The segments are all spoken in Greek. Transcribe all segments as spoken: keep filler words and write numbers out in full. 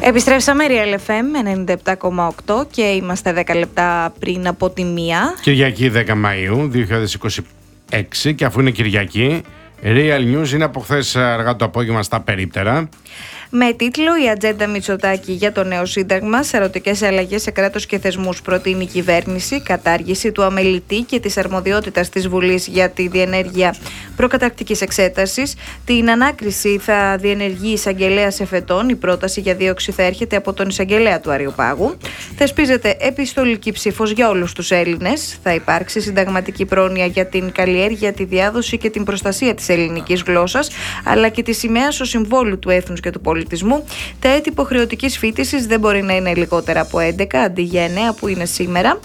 Επιστρέψαμε Real εφ εμ ενενήντα επτά κόμμα οκτώ και είμαστε δέκα λεπτά πριν από τη μία. Κυριακή δέκα Μαΐου δύο χιλιάδες είκοσι έξι, και αφού είναι Κυριακή, Real News είναι από χθες αργά το απόγευμα στα περίπτερα. Με τίτλο «Η ατζέντα Μητσοτάκη για το νέο σύνταγμα, σε ερωτικές αλλαγές σε κράτος και θεσμούς προτείνει η κυβέρνηση, κατάργηση του αμελητή και της αρμοδιότητας της Βουλής για τη διενέργεια προκαταρκτικής εξέτασης. Την ανάκριση θα διενεργεί η εισαγγελέας εφετών. Η πρόταση για δίωξη θα έρχεται από τον εισαγγελέα του Αριοπάγου. Θεσπίζεται επιστολική ψήφος για όλους τους Έλληνες. Θα υπάρξει συνταγματική πρόνοια για την καλλιέργεια, τη διάδοση και την προστασία της ελληνικής γλώσσας, αλλά και τη σημαίας ως συμβόλου του έθνους και του πολιτισμού. Τα έτη υποχρεωτικής φοιτησης δεν μπορεί να είναι λιγότερα από έντεκα αντί για εννέα που είναι σήμερα.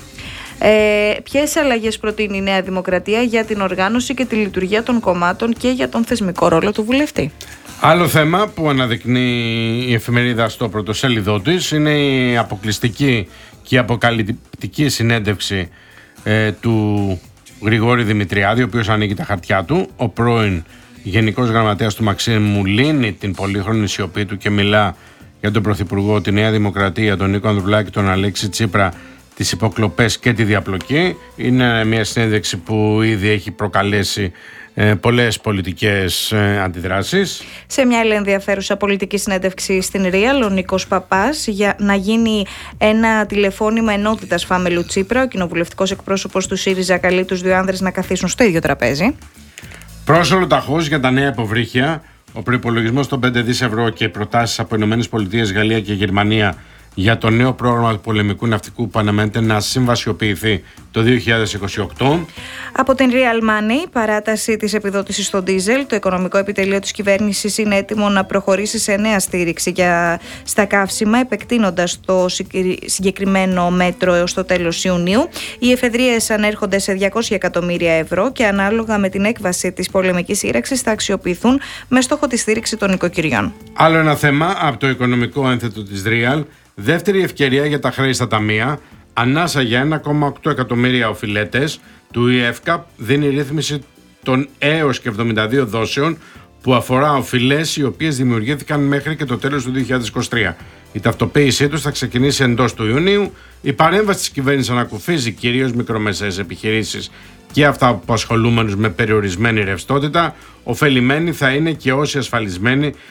Ε, ποιες αλλαγές προτείνει η Νέα Δημοκρατία για την οργάνωση και τη λειτουργία των κομμάτων και για τον θεσμικό ρόλο του βουλευτή? Άλλο θέμα που αναδεικνύει η εφημερίδα στο πρωτοσέλιδό της είναι η αποκλειστική και η αποκαλυπτική συνέντευξη ε, του Γρηγόρη Δημητριάδη, ο οποίος ανοίγει τα χαρτιά του. Ο πρώην Γενικός Γραμματέας του Μαξίμου λύνει την πολύχρονη σιωπή του και μιλά για τον Πρωθυπουργό, τη Νέα Δημοκρατία, τον Νίκο Ανδρουλάκη, τον Αλέξη Τσίπρα, τις υποκλοπές και τη διαπλοκή. Είναι μια συνέντευξη που ήδη έχει προκαλέσει ε, πολλές πολιτικές ε, αντιδράσεις. Σε μια άλλη ενδιαφέρουσα πολιτική συνέντευξη στην Real, ο Νίκος Παπάς για να γίνει ένα τηλεφώνημα ενότητας φάμελου Τσίπρα. Ο κοινοβουλευτικός εκπρόσωπος του ΣΥΡΙΖΑ καλεί τους δύο άνδρες να καθίσουν στο ίδιο τραπέζι. Πρόσωλο ταχώς για τα νέα υποβρύχια, ο προϋπολογισμός των πέντε δισεκατομμύρια ευρώ και οι προτάσεις από ΗΠΑ, Γαλλία και Γερμανία για το νέο πρόγραμμα του πολεμικού ναυτικού που αναμένεται να συμβασιοποιηθεί το δύο χιλιάδες είκοσι οκτώ. Από την Real Money, παράταση της επιδότησης στο ντίζελ. Το οικονομικό επιτελείο της κυβέρνησης είναι έτοιμο να προχωρήσει σε νέα στήριξη για στα καύσιμα, επεκτείνοντας το συγκεκριμένο μέτρο έως το τέλος Ιουνίου. Οι εφεδρείες ανέρχονται σε διακόσια εκατομμύρια ευρώ και ανάλογα με την έκβαση της πολεμικής σύραξης θα αξιοποιηθούν με στόχο τη στήριξη των οικοκυριών. Άλλο ένα θέμα από το οικονομικό ένθετο της Real. Δεύτερη ευκαιρία για τα χρέη στα ταμεία. Ανάσα για ένα κόμμα οκτώ εκατομμύρια οφειλέτες του ι εφ καπ δίνει ρύθμιση των έως και εβδομήντα δύο δόσεων που αφορά οφειλές οι οποίες δημιουργήθηκαν μέχρι και το τέλος του δύο χιλιάδες είκοσι τρία. Η ταυτοποίησή τους θα ξεκινήσει εντός του Ιουνίου. Η παρέμβαση της κυβέρνησης ανακουφίζει κυρίως μικρομεσαίες επιχειρήσεις και αυταπασχολούμενους με περιορισμένη ρευστότητα. Οφελημένοι θα είναι και όσοι ασφαλισμένοι